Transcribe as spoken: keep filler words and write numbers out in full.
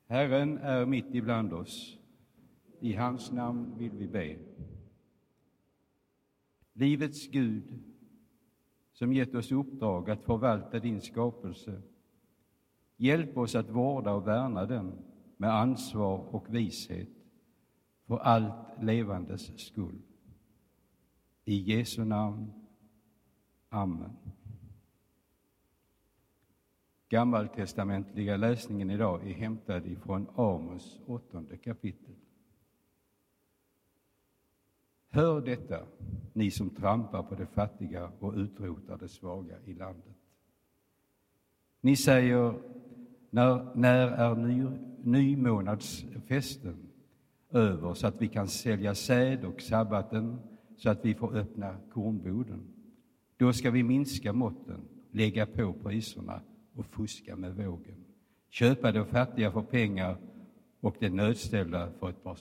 Herren är mitt ibland oss. I hans namn vill vi be. Livets Gud, som gett oss uppdrag att förvalta din skapelse, hjälp oss att vårda och värna den med ansvar och vishet för allt levandes skull. I Jesu namn. Amen. Gammaltestamentliga läsningen idag är hämtad ifrån Amos åttonde kapitel. Hör detta, ni som trampar på det fattiga och utrotar det svaga i landet. Ni säger, när, när är ny, nymånadsfesten över så att vi kan sälja säd och sabbaten så att vi får öppna kornboden? Då ska vi minska måtten, lägga på priserna och fuska med vågen. Köpa de fattiga för pengar och de nödställda för ett par